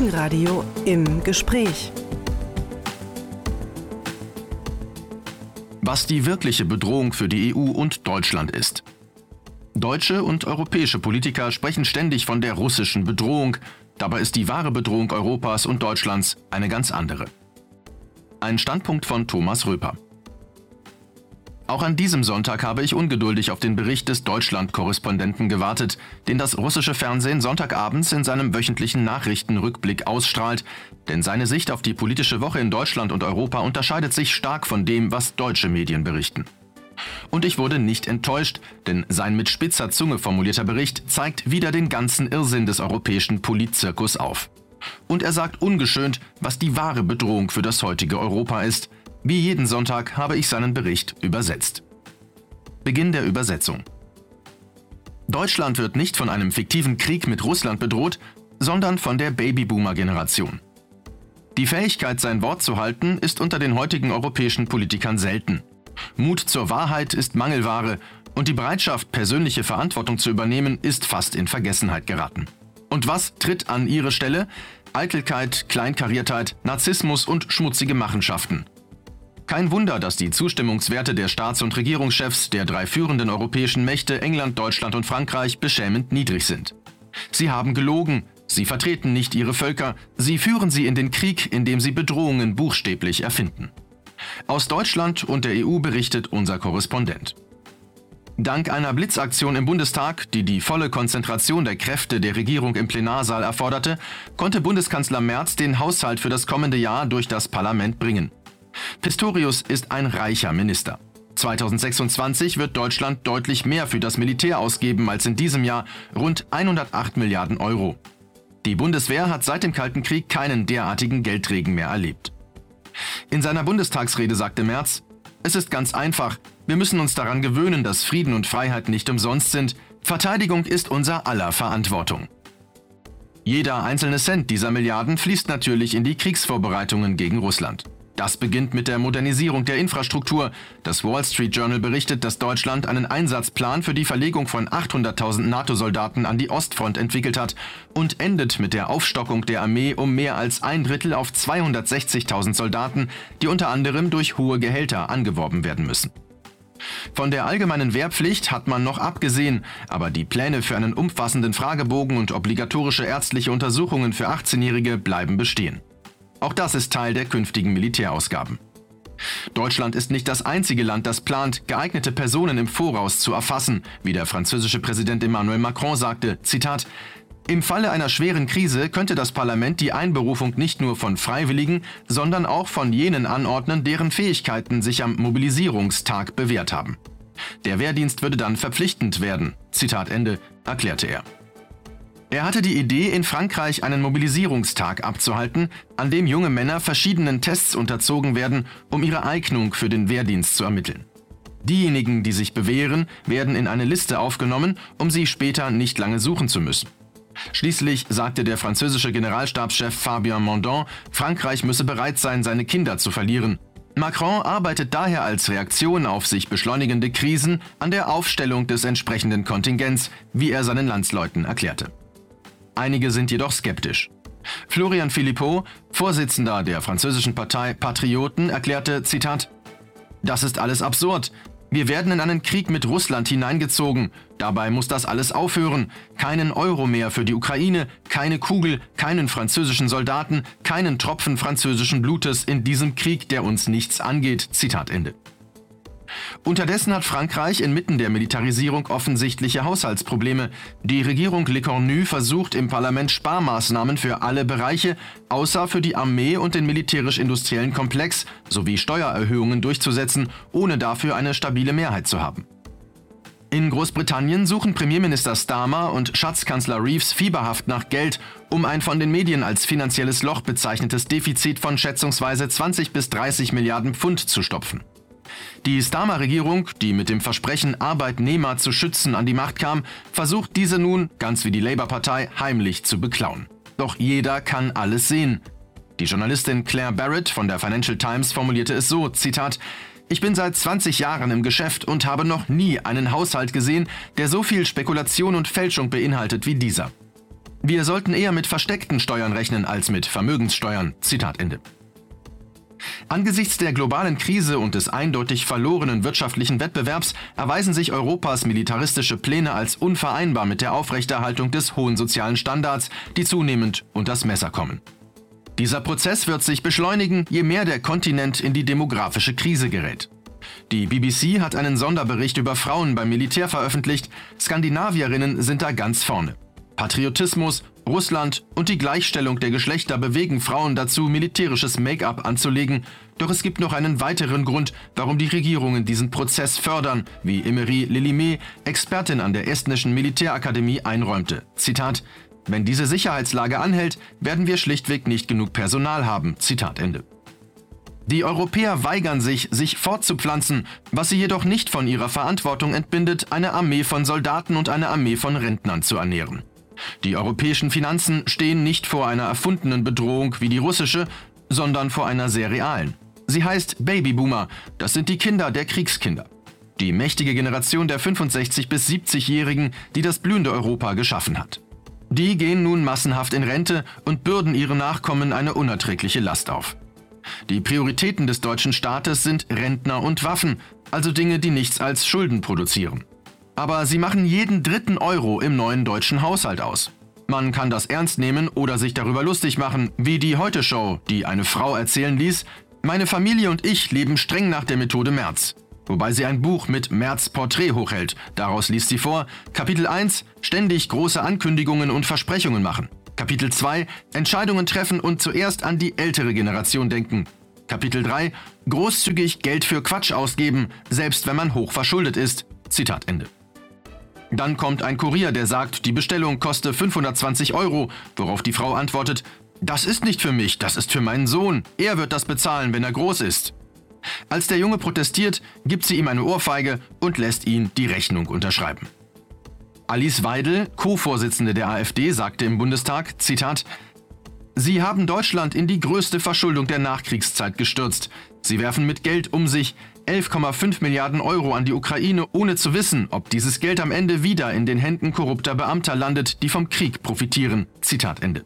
Folgenradio im Gespräch. Was die wirkliche Bedrohung für die EU und Deutschland ist. Deutsche und europäische Politiker sprechen ständig von der russischen Bedrohung. Dabei ist die wahre Bedrohung Europas und Deutschlands eine ganz andere. Ein Standpunkt von Thomas Röper. Auch an diesem Sonntag habe ich ungeduldig auf den Bericht des Deutschland-Korrespondenten gewartet, den das russische Fernsehen sonntagabends in seinem wöchentlichen Nachrichtenrückblick ausstrahlt, denn seine Sicht auf die politische Woche in Deutschland und Europa unterscheidet sich stark von dem, was deutsche Medien berichten. Und ich wurde nicht enttäuscht, denn sein mit spitzer Zunge formulierter Bericht zeigt wieder den ganzen Irrsinn des europäischen Politzirkus auf. Und er sagt ungeschönt, was die wahre Bedrohung für das heutige Europa ist. Wie jeden Sonntag habe ich seinen Bericht übersetzt. Beginn der Übersetzung. Deutschland wird nicht von einem fiktiven Krieg mit Russland bedroht, sondern von der Babyboomer-Generation. Die Fähigkeit, sein Wort zu halten, ist unter den heutigen europäischen Politikern selten. Mut zur Wahrheit ist Mangelware und die Bereitschaft, persönliche Verantwortung zu übernehmen, ist fast in Vergessenheit geraten. Und was tritt an ihre Stelle? Eitelkeit, Kleinkariertheit, Narzissmus und schmutzige Machenschaften. Kein Wunder, dass die Zustimmungswerte der Staats- und Regierungschefs der drei führenden europäischen Mächte England, Deutschland und Frankreich beschämend niedrig sind. Sie haben gelogen, sie vertreten nicht ihre Völker, sie führen sie in den Krieg, indem sie Bedrohungen buchstäblich erfinden. Aus Deutschland und der EU berichtet unser Korrespondent. Dank einer Blitzaktion im Bundestag, die die volle Konzentration der Kräfte der Regierung im Plenarsaal erforderte, konnte Bundeskanzler Merz den Haushalt für das kommende Jahr durch das Parlament bringen. Pistorius ist ein reicher Minister. 2026 wird Deutschland deutlich mehr für das Militär ausgeben als in diesem Jahr, rund 108 Milliarden Euro. Die Bundeswehr hat seit dem Kalten Krieg keinen derartigen Geldregen mehr erlebt. In seiner Bundestagsrede sagte Merz: Es ist ganz einfach, wir müssen uns daran gewöhnen, dass Frieden und Freiheit nicht umsonst sind. Verteidigung ist unser aller Verantwortung. Jeder einzelne Cent dieser Milliarden fließt natürlich in die Kriegsvorbereitungen gegen Russland. Das beginnt mit der Modernisierung der Infrastruktur. Das Wall Street Journal berichtet, dass Deutschland einen Einsatzplan für die Verlegung von 800.000 NATO-Soldaten an die Ostfront entwickelt hat und endet mit der Aufstockung der Armee um mehr als ein Drittel auf 260.000 Soldaten, die unter anderem durch hohe Gehälter angeworben werden müssen. Von der allgemeinen Wehrpflicht hat man noch abgesehen, aber die Pläne für einen umfassenden Fragebogen und obligatorische ärztliche Untersuchungen für 18-Jährige bleiben bestehen. Auch das ist Teil der künftigen Militärausgaben. Deutschland ist nicht das einzige Land, das plant, geeignete Personen im Voraus zu erfassen, wie der französische Präsident Emmanuel Macron sagte, Zitat: Im Falle einer schweren Krise könnte das Parlament die Einberufung nicht nur von Freiwilligen, sondern auch von jenen anordnen, deren Fähigkeiten sich am Mobilisierungstag bewährt haben. Der Wehrdienst würde dann verpflichtend werden, Zitat Ende, erklärte er. Er hatte die Idee, in Frankreich einen Mobilisierungstag abzuhalten, an dem junge Männer verschiedenen Tests unterzogen werden, um ihre Eignung für den Wehrdienst zu ermitteln. Diejenigen, die sich bewähren, werden in eine Liste aufgenommen, um sie später nicht lange suchen zu müssen. Schließlich sagte der französische Generalstabschef Fabien Mondon, Frankreich müsse bereit sein, seine Kinder zu verlieren. Macron arbeitet daher als Reaktion auf sich beschleunigende Krisen an der Aufstellung des entsprechenden Kontingents, wie er seinen Landsleuten erklärte. Einige sind jedoch skeptisch. Florian Philippot, Vorsitzender der französischen Partei Patrioten, erklärte, Zitat: Das ist alles absurd. Wir werden in einen Krieg mit Russland hineingezogen. Dabei muss das alles aufhören. Keinen Euro mehr für die Ukraine, keine Kugel, keinen französischen Soldaten, keinen Tropfen französischen Blutes in diesem Krieg, der uns nichts angeht. Zitat Ende. Unterdessen hat Frankreich inmitten der Militarisierung offensichtliche Haushaltsprobleme. Die Regierung Le Cornu versucht im Parlament Sparmaßnahmen für alle Bereiche, außer für die Armee und den militärisch-industriellen Komplex, sowie Steuererhöhungen durchzusetzen, ohne dafür eine stabile Mehrheit zu haben. In Großbritannien suchen Premierminister Starmer und Schatzkanzler Reeves fieberhaft nach Geld, um ein von den Medien als finanzielles Loch bezeichnetes Defizit von schätzungsweise 20 bis 30 Milliarden Pfund zu stopfen. Die Starmer-Regierung, die mit dem Versprechen, Arbeitnehmer zu schützen, an die Macht kam, versucht diese nun, ganz wie die Labour-Partei, heimlich zu beklauen. Doch jeder kann alles sehen. Die Journalistin Claire Barrett von der Financial Times formulierte es so, Zitat: Ich bin seit 20 Jahren im Geschäft und habe noch nie einen Haushalt gesehen, der so viel Spekulation und Fälschung beinhaltet wie dieser. Wir sollten eher mit versteckten Steuern rechnen als mit Vermögenssteuern. Zitat Ende. Angesichts der globalen Krise und des eindeutig verlorenen wirtschaftlichen Wettbewerbs erweisen sich Europas militaristische Pläne als unvereinbar mit der Aufrechterhaltung des hohen sozialen Standards, die zunehmend unters Messer kommen. Dieser Prozess wird sich beschleunigen, je mehr der Kontinent in die demografische Krise gerät. Die BBC hat einen Sonderbericht über Frauen beim Militär veröffentlicht. Skandinavierinnen sind da ganz vorne. Patriotismus, Russland und die Gleichstellung der Geschlechter bewegen Frauen dazu, militärisches Make-up anzulegen. Doch es gibt noch einen weiteren Grund, warum die Regierungen diesen Prozess fördern, wie Emery Lillimé, Expertin an der estnischen Militärakademie, einräumte. Zitat: Wenn diese Sicherheitslage anhält, werden wir schlichtweg nicht genug Personal haben. Zitat Ende. Die Europäer weigern sich fortzupflanzen, was sie jedoch nicht von ihrer Verantwortung entbindet, eine Armee von Soldaten und eine Armee von Rentnern zu ernähren. Die europäischen Finanzen stehen nicht vor einer erfundenen Bedrohung wie die russische, sondern vor einer sehr realen. Sie heißt Babyboomer, das sind die Kinder der Kriegskinder. Die mächtige Generation der 65- bis 70-Jährigen, die das blühende Europa geschaffen hat. Die gehen nun massenhaft in Rente und bürden ihre Nachkommen eine unerträgliche Last auf. Die Prioritäten des deutschen Staates sind Rentner und Waffen, also Dinge, die nichts als Schulden produzieren. Aber sie machen jeden dritten Euro im neuen deutschen Haushalt aus. Man kann das ernst nehmen oder sich darüber lustig machen, wie die Heute-Show, die eine Frau erzählen ließ: Meine Familie und ich leben streng nach der Methode Merz. Wobei sie ein Buch mit Merz Porträt hochhält. Daraus liest sie vor: Kapitel 1, ständig große Ankündigungen und Versprechungen machen. Kapitel 2, Entscheidungen treffen und zuerst an die ältere Generation denken. Kapitel 3, großzügig Geld für Quatsch ausgeben, selbst wenn man hoch verschuldet ist. Zitat Ende. Dann kommt ein Kurier, der sagt, die Bestellung koste 520 Euro, worauf die Frau antwortet: Das ist nicht für mich, das ist für meinen Sohn. Er wird das bezahlen, wenn er groß ist. Als der Junge protestiert, gibt sie ihm eine Ohrfeige und lässt ihn die Rechnung unterschreiben. Alice Weidel, Co-Vorsitzende der AfD, sagte im Bundestag, Zitat: Sie haben Deutschland in die größte Verschuldung der Nachkriegszeit gestürzt. Sie werfen mit Geld um sich, 11,5 Milliarden Euro an die Ukraine, ohne zu wissen, ob dieses Geld am Ende wieder in den Händen korrupter Beamter landet, die vom Krieg profitieren. Zitat Ende.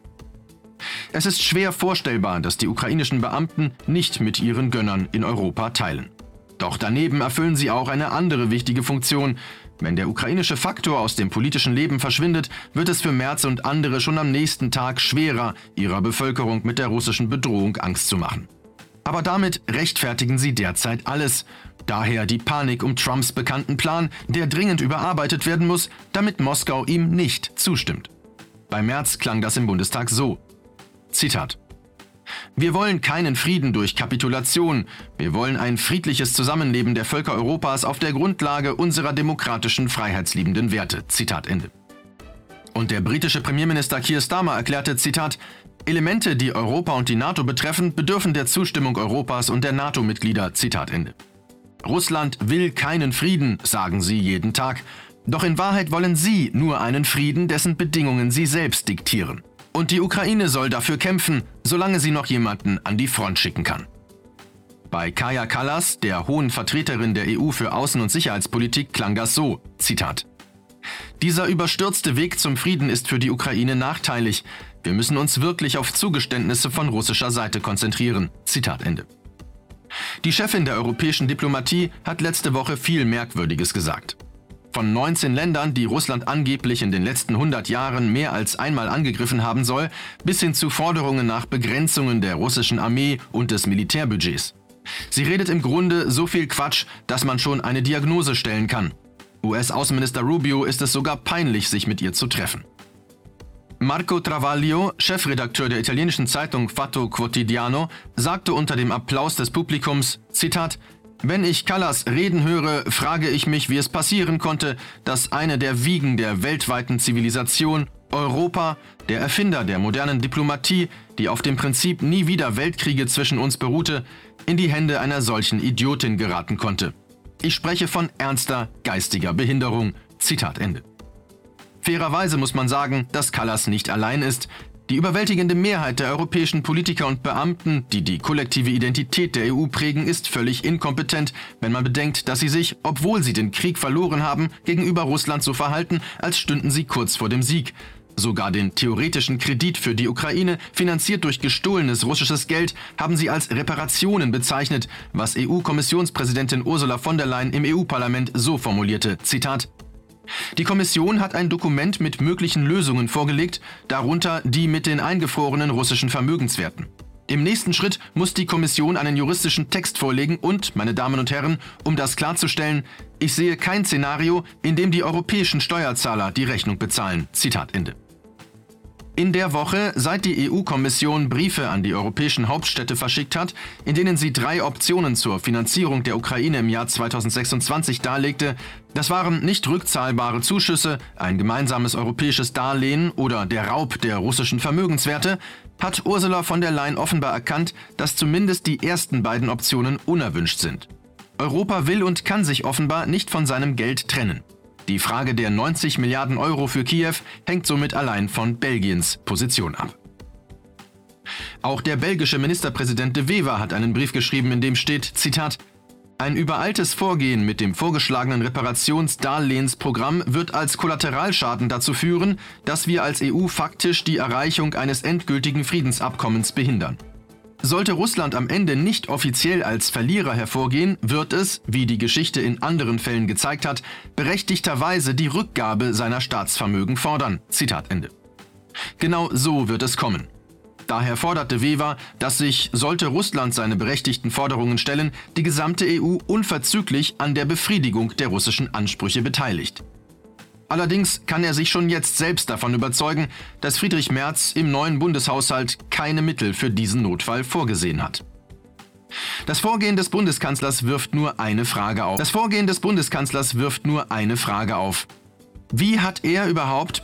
Es ist schwer vorstellbar, dass die ukrainischen Beamten nicht mit ihren Gönnern in Europa teilen. Doch daneben erfüllen sie auch eine andere wichtige Funktion. Wenn der ukrainische Faktor aus dem politischen Leben verschwindet, wird es für Merz und andere schon am nächsten Tag schwerer, ihrer Bevölkerung mit der russischen Bedrohung Angst zu machen. Aber damit rechtfertigen sie derzeit alles. Daher die Panik um Trumps bekannten Plan, der dringend überarbeitet werden muss, damit Moskau ihm nicht zustimmt. Bei Merz klang das im Bundestag so. Zitat: Wir wollen keinen Frieden durch Kapitulation. Wir wollen ein friedliches Zusammenleben der Völker Europas auf der Grundlage unserer demokratischen, freiheitsliebenden Werte. Zitat Ende. Und der britische Premierminister Keir Starmer erklärte, Zitat: Elemente, die Europa und die NATO betreffen, bedürfen der Zustimmung Europas und der NATO-Mitglieder. Zitat Ende. Russland will keinen Frieden, sagen sie jeden Tag. Doch in Wahrheit wollen sie nur einen Frieden, dessen Bedingungen sie selbst diktieren. Und die Ukraine soll dafür kämpfen, solange sie noch jemanden an die Front schicken kann. Bei Kaja Kallas, der hohen Vertreterin der EU für Außen- und Sicherheitspolitik, klang das so, Zitat: Dieser überstürzte Weg zum Frieden ist für die Ukraine nachteilig. Wir müssen uns wirklich auf Zugeständnisse von russischer Seite konzentrieren. Zitat Ende. Die Chefin der europäischen Diplomatie hat letzte Woche viel Merkwürdiges gesagt. Von 19 Ländern, die Russland angeblich in den letzten 100 Jahren mehr als einmal angegriffen haben soll, bis hin zu Forderungen nach Begrenzungen der russischen Armee und des Militärbudgets. Sie redet im Grunde so viel Quatsch, dass man schon eine Diagnose stellen kann. US-Außenminister Rubio ist es sogar peinlich, sich mit ihr zu treffen. Marco Travaglio, Chefredakteur der italienischen Zeitung Fatto Quotidiano, sagte unter dem Applaus des Publikums, Zitat: Wenn ich Kallas reden höre, frage ich mich, wie es passieren konnte, dass eine der Wiegen der weltweiten Zivilisation, Europa, der Erfinder der modernen Diplomatie, die auf dem Prinzip nie wieder Weltkriege zwischen uns beruhte, in die Hände einer solchen Idiotin geraten konnte. Ich spreche von ernster geistiger Behinderung. Zitat Ende. Fairerweise muss man sagen, dass Kallas nicht allein ist. Die überwältigende Mehrheit der europäischen Politiker und Beamten, die die kollektive Identität der EU prägen, ist völlig inkompetent, wenn man bedenkt, dass sie sich, obwohl sie den Krieg verloren haben, gegenüber Russland so verhalten, als stünden sie kurz vor dem Sieg. Sogar den theoretischen Kredit für die Ukraine, finanziert durch gestohlenes russisches Geld, haben sie als Reparationen bezeichnet, was EU-Kommissionspräsidentin Ursula von der Leyen im EU-Parlament so formulierte, Zitat: Die Kommission hat ein Dokument mit möglichen Lösungen vorgelegt, darunter die mit den eingefrorenen russischen Vermögenswerten. Im nächsten Schritt muss die Kommission einen juristischen Text vorlegen und, meine Damen und Herren, um das klarzustellen, ich sehe kein Szenario, in dem die europäischen Steuerzahler die Rechnung bezahlen. Zitat Ende. In der Woche, seit die EU-Kommission Briefe an die europäischen Hauptstädte verschickt hat, in denen sie 3 Optionen zur Finanzierung der Ukraine im Jahr 2026 darlegte, das waren nicht rückzahlbare Zuschüsse, ein gemeinsames europäisches Darlehen oder der Raub der russischen Vermögenswerte, hat Ursula von der Leyen offenbar erkannt, dass zumindest die ersten beiden Optionen unerwünscht sind. Europa will und kann sich offenbar nicht von seinem Geld trennen. Die Frage der 90 Milliarden Euro für Kiew hängt somit allein von Belgiens Position ab. Auch der belgische Ministerpräsident De Wever hat einen Brief geschrieben, in dem steht, Zitat: Ein übereiltes Vorgehen mit dem vorgeschlagenen Reparationsdarlehensprogramm wird als Kollateralschaden dazu führen, dass wir als EU faktisch die Erreichung eines endgültigen Friedensabkommens behindern. Sollte Russland am Ende nicht offiziell als Verlierer hervorgehen, wird es, wie die Geschichte in anderen Fällen gezeigt hat, berechtigterweise die Rückgabe seiner Staatsvermögen fordern. Zitat Ende. Genau so wird es kommen. Daher forderte Wever, dass sich, sollte Russland seine berechtigten Forderungen stellen, die gesamte EU unverzüglich an der Befriedigung der russischen Ansprüche beteiligt. Allerdings kann er sich schon jetzt selbst davon überzeugen, dass Friedrich Merz im neuen Bundeshaushalt keine Mittel für diesen Notfall vorgesehen hat. Das Vorgehen des Bundeskanzlers wirft nur eine Frage auf. Wie hat er überhaupt